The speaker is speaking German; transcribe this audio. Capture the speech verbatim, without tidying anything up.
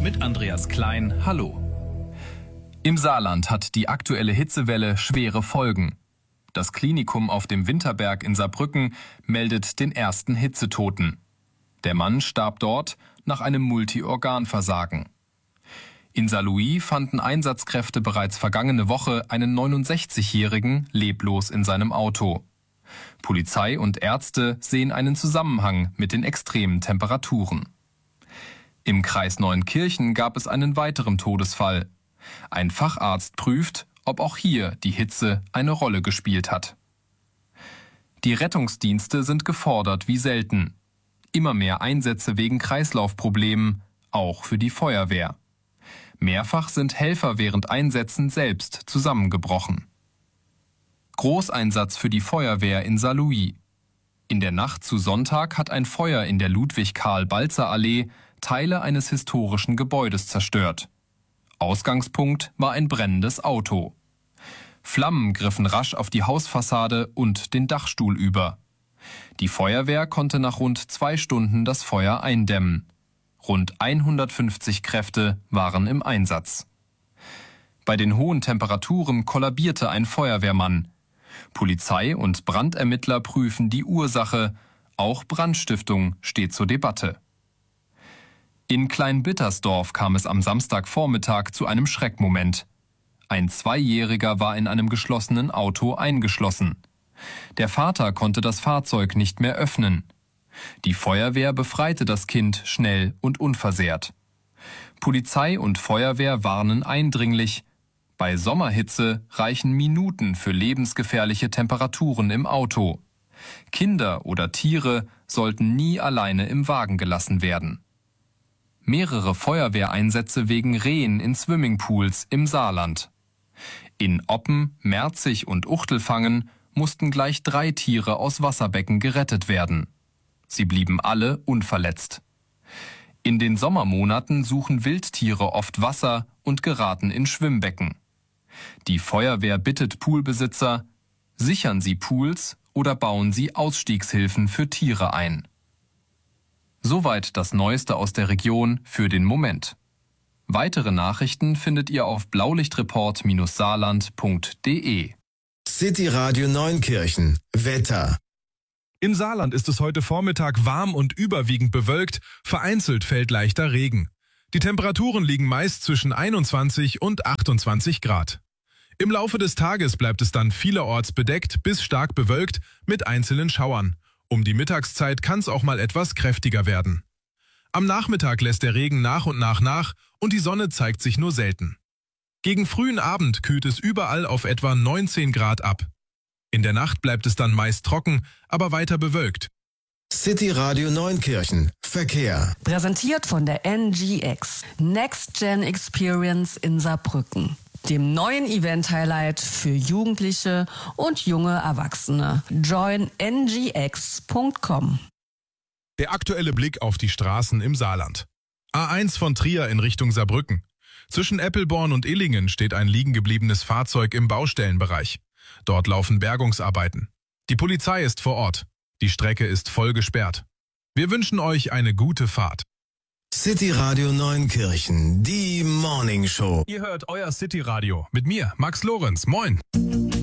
mit Andreas Klein. Hallo. Im Saarland hat die aktuelle Hitzewelle schwere Folgen. Das Klinikum auf dem Winterberg in Saarbrücken meldet den ersten Hitzetoten. Der Mann starb dort nach einem Multiorganversagen. In Saarlouis fanden Einsatzkräfte bereits vergangene Woche einen neunundsechzigjährigen leblos in seinem Auto. Polizei und Ärzte sehen einen Zusammenhang mit den extremen Temperaturen. Im Kreis Neuenkirchen gab es einen weiteren Todesfall. Ein Facharzt prüft, ob auch hier die Hitze eine Rolle gespielt hat. Die Rettungsdienste sind gefordert wie selten. Immer mehr Einsätze wegen Kreislaufproblemen, auch für die Feuerwehr. Mehrfach sind Helfer während Einsätzen selbst zusammengebrochen. Großeinsatz für die Feuerwehr in Saarlouis. In der Nacht zu Sonntag hat ein Feuer in der Ludwig-Karl-Balzer-Allee Teile eines historischen Gebäudes zerstört. Ausgangspunkt war ein brennendes Auto. Flammen griffen rasch auf die Hausfassade und den Dachstuhl über. Die Feuerwehr konnte nach rund zwei Stunden das Feuer eindämmen. Rund hundertfünfzig Kräfte waren im Einsatz. Bei den hohen Temperaturen kollabierte ein Feuerwehrmann. Polizei und Brandermittler prüfen die Ursache. Auch Brandstiftung steht zur Debatte. In Kleinbittersdorf kam es am Samstagvormittag zu einem Schreckmoment. Ein Zweijähriger war in einem geschlossenen Auto eingeschlossen. Der Vater konnte das Fahrzeug nicht mehr öffnen. Die Feuerwehr befreite das Kind schnell und unversehrt. Polizei und Feuerwehr warnen eindringlich: Bei Sommerhitze reichen Minuten für lebensgefährliche Temperaturen im Auto. Kinder oder Tiere sollten nie alleine im Wagen gelassen werden. Mehrere Feuerwehreinsätze wegen Rehen in Swimmingpools im Saarland. In Oppen, Merzig und Uchtelfangen mussten gleich drei Tiere aus Wasserbecken gerettet werden. Sie blieben alle unverletzt. In den Sommermonaten suchen Wildtiere oft Wasser und geraten in Schwimmbecken. Die Feuerwehr bittet Poolbesitzer: Sichern Sie Pools oder bauen Sie Ausstiegshilfen für Tiere ein. Soweit das Neueste aus der Region für den Moment. Weitere Nachrichten findet ihr auf blaulichtreport Saarland punkt de. City Radio Neunkirchen. Wetter. Im Saarland ist es heute Vormittag warm und überwiegend bewölkt, vereinzelt fällt leichter Regen. Die Temperaturen liegen meist zwischen einundzwanzig und achtundzwanzig Grad. Im Laufe des Tages bleibt es dann vielerorts bedeckt bis stark bewölkt mit einzelnen Schauern. Um die Mittagszeit kann es auch mal etwas kräftiger werden. Am Nachmittag lässt der Regen nach und nach nach und die Sonne zeigt sich nur selten. Gegen frühen Abend kühlt es überall auf etwa neunzehn Grad ab. In der Nacht bleibt es dann meist trocken, aber weiter bewölkt. City Radio Neunkirchen. Verkehr. Präsentiert von der N G X. Next Gen Experience in Saarbrücken. Dem neuen Event-Highlight für Jugendliche und junge Erwachsene. join n g x punkt com. Der aktuelle Blick auf die Straßen im Saarland. A eins von Trier in Richtung Saarbrücken. Zwischen Eppelborn und Illingen steht ein liegengebliebenes Fahrzeug im Baustellenbereich. Dort laufen Bergungsarbeiten. Die Polizei ist vor Ort. Die Strecke ist voll gesperrt. Wir wünschen euch eine gute Fahrt. City Radio Neunkirchen, die Morning Show. Ihr hört euer City Radio mit mir, Max Lorenz. Moin.